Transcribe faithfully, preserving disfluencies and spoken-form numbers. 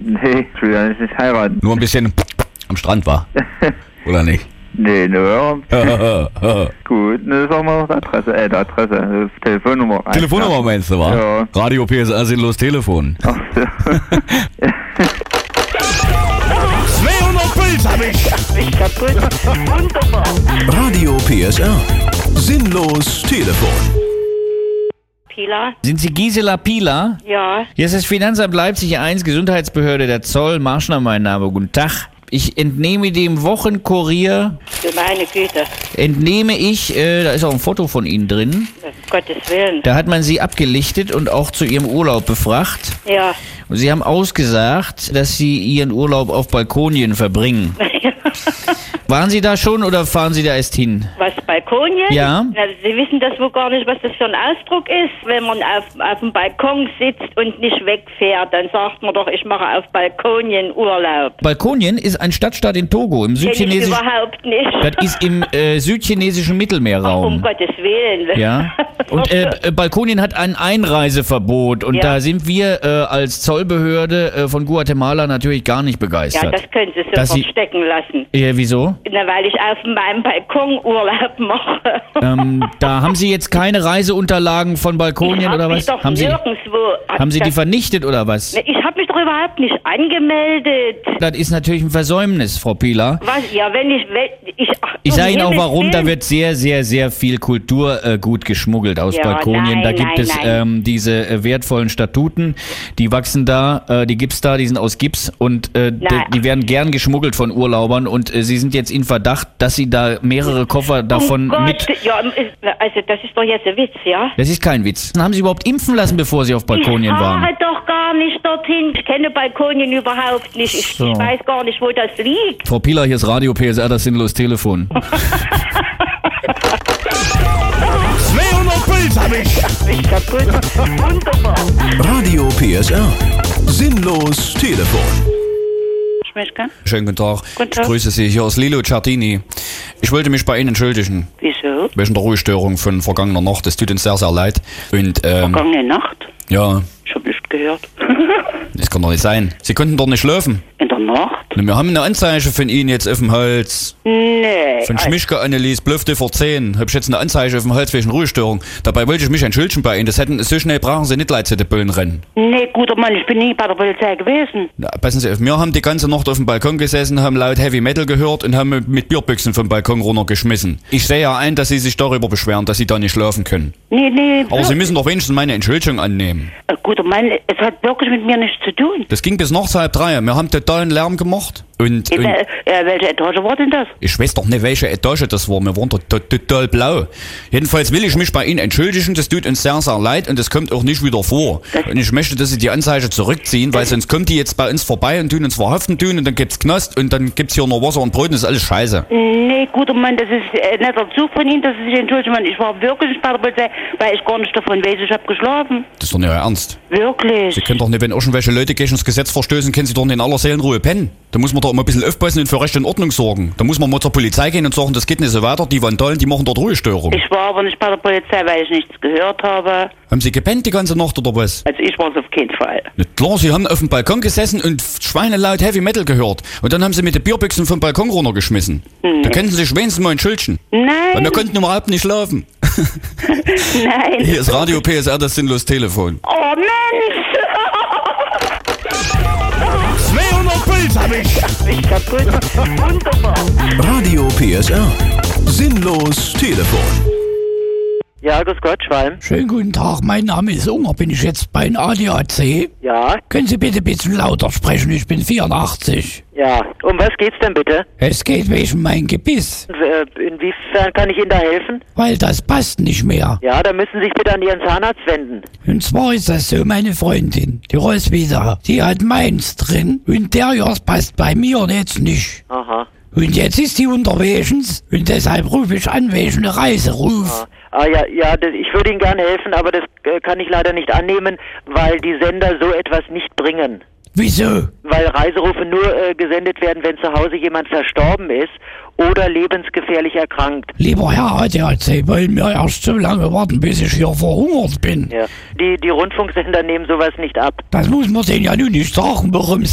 Nee, ich will ja nicht heiraten. Nur ein bisschen am Strand war. Oder nicht? Nee, nur. Gut, ne, sag mal noch die Adresse, äh, die Adresse, die Telefonnummer. Telefonnummer meinst du, wa? Ja. Radio P S R sinnlos Telefon. Ach so. zweihundert Puls hab ich. Ich kaputt. Wunderbar. Radio P S R. Sinnlos Telefon. Pila? Sind Sie Gisela Pila? Ja. Hier ist das Finanzamt Leipzig eins, Gesundheitsbehörde der Zoll. Marschner mein Name, guten Tag. Ich entnehme dem Wochenkurier, Du meine Güte. entnehme ich, äh, da ist auch ein Foto von Ihnen drin, Um Gottes Willen. da hat man Sie abgelichtet und auch zu Ihrem Urlaub befragt. Ja. Und Sie haben ausgesagt, dass Sie Ihren Urlaub auf Balkonien verbringen. Waren Sie da schon oder fahren Sie da erst hin? Was, Balkonien? Ja. Na, Sie wissen das wohl gar nicht, was das für ein Ausdruck ist. Wenn man auf, auf dem Balkon sitzt und nicht wegfährt, dann sagt man doch, ich mache auf Balkonien Urlaub. Balkonien ist ein Stadtstaat in Togo, im Kenn ich südchinesischen... überhaupt nicht. Das ist im äh, südchinesischen Mittelmeerraum. Um Gottes Willen. Ja. Und äh, äh, Balkonien hat ein Einreiseverbot und Ja. da sind wir äh, als Zollbehörde äh, von Guatemala natürlich gar nicht Ja, begeistert. das können Sie Dass sofort Sie- stecken lassen. Ja, wieso? Na, weil ich auf meinem Balkon Urlaub mache. Ähm, da haben Sie jetzt keine Reiseunterlagen von Balkonien ich hab oder mich was? Doch Haben Sie, nirgendwo. haben Sie die das, vernichtet oder was? Ich habe mich doch überhaupt nicht angemeldet. Das ist natürlich ein Versäumnis, Frau Pieler. Was? Ja, wenn ich... Wenn, ich ach, Ich um sage Ihnen auch Himmels warum, da Willen. wird sehr, sehr, sehr viel Kulturgut äh, gut geschmuggelt aus Ja, Balkonien. da nein, gibt nein, es nein. ähm, diese äh, wertvollen Statuten, die wachsen da, äh, die gibt's da, die sind aus Gips und äh, d- Nein. die werden gern geschmuggelt von Urlaubern und äh, Sie sind jetzt in Verdacht, dass Sie da mehrere Koffer davon oh Gott, mit... ja, also das ist doch jetzt ein Witz, ja? Das ist kein Witz. Haben Sie überhaupt impfen lassen, bevor Sie auf Balkonien ich waren? fahre doch gar nicht dorthin. Ich kenne Balkonien überhaupt nicht. Ich, So. ich weiß gar nicht, wo das liegt. Frau Pieler, hier ist Radio P S R, das sinnlos Telefon. zweihundert Puls hab ich. Ich kaputt. Wunderbar. Radio P S R. Sinnlos Telefon. Schmeschka? Schönen guten Tag. Guten Tag. Ich grüße Sie, hier ist Lilo Ciardini. Ich wollte mich bei Ihnen entschuldigen. Wieso? Wegen der Ruhestörung von vergangener Nacht. Es tut uns sehr, sehr leid. Und, ähm, Vergangene Nacht? ja, Ich hab nicht gehört. das kann doch nicht sein. Sie konnten doch nicht schlafen. In der Nacht? Na, wir haben eine Anzeige von Ihnen jetzt auf dem Hals. Nee. Von Schmischke Annelies, Bluffdiffer zehn. Hab ich jetzt eine Anzeige auf dem Hals wegen Ruhestörung. Dabei wollte ich mich entschuldigen bei Ihnen. Das hätten, so schnell brauchen Sie nicht leid zu den Bullen rennen. Nee, guter Mann, ich bin nie bei der Polizei gewesen. Na, passen Sie auf, wir haben die ganze Nacht auf dem Balkon gesessen, haben laut Heavy Metal gehört und haben mit Bierbüchsen vom Balkon runtergeschmissen. Ich sehe ja ein, dass Sie sich darüber beschweren, dass Sie da nicht schlafen können. Nee, nee. Aber Sie müssen doch wenigstens meine Entschuldigung annehmen. Äh, Guter Mann, es hat wirklich mit mir nichts zu tun. Das ging bis nachts halb drei. Wir haben totalen Lärm gemacht. Und, In und der, äh, welche Etage war denn das? ich weiß doch nicht, welche Etage das war. Wir waren to- to- total blau. Jedenfalls will ich mich bei Ihnen entschuldigen. Das tut uns sehr, sehr leid und das kommt auch nicht wieder vor. Und ich möchte, dass Sie die Anzeige zurückziehen, weil sonst kommt die jetzt bei uns vorbei und tun uns verhaften tun und dann gibt's Knast und dann gibt's hier nur Wasser und Brot und das ist alles scheiße. Nee, guter Mann, das ist äh, netter Zug von Ihnen, dass Sie sich entschuldigen. Mann. Ich war wirklich nicht bei der Polizei, weil ich gar nicht davon weiß, ich habe geschlafen. Das ist doch nicht Ihr Ernst. Wirklich. Sie können doch nicht, wenn irgendwelche Leute gegen das Gesetz verstößen, können Sie doch nicht in aller Seelenruhe pennen. Da muss man doch immer ein bisschen aufpassen und für Recht und Ordnung sorgen. Da muss man mal zur Polizei gehen und sagen, das geht nicht so weiter, die Vandalen, die machen dort Ruhestörung. Ich war aber nicht bei der Polizei, weil ich nichts gehört habe. Haben Sie gepennt die ganze Nacht oder was? Also ich war es auf keinen Fall. Na klar, Sie haben auf dem Balkon gesessen und schweinelaut Heavy Metal gehört. Und dann haben Sie mit den Bierbüchsen vom Balkon runtergeschmissen. Da können Sie sich wenigstens mal entschuldigen. Weil Nein, wir konnten überhaupt nicht schlafen. nein. Hier ist Radio P S R, das sinnlos Telefon. Oh Mensch! zweihundert Puls hab ich. Ich kaputt. Wunderbar. Radio P S R. Sinnlos Telefon. Ja, grüß Gott, Schwalm. Schönen guten Tag, mein Name ist Unger, bin ich jetzt bei A D A C? Ja, Können Sie bitte ein bisschen lauter sprechen, ich bin vierundachtzig. ja. Um was geht's denn bitte? Es geht wegen mein Gebiss, Äh, Inwiefern kann ich Ihnen da helfen? weil das passt nicht mehr. Ja, da müssen Sie sich bitte an Ihren Zahnarzt wenden. Und zwar ist das so, meine Freundin, die Roswitha, die hat meins drin und der Jas passt bei mir jetzt nicht. Aha. Und jetzt ist die unterwegs und deshalb rufe ich an, wegen eine Reise ruf. Ah ja, ja, das, ich würde Ihnen gerne helfen, aber das äh, kann ich leider nicht annehmen, weil die Sender so etwas nicht bringen. Wieso? Weil Reiserufe nur äh, gesendet werden, wenn zu Hause jemand verstorben ist oder lebensgefährlich erkrankt. Lieber Herr A D A C, wollen wir erst so lange warten, bis ich hier verhungert bin? Ja. Die, die Rundfunksender nehmen sowas nicht ab. Das muss man denen ja nun nicht sagen, warum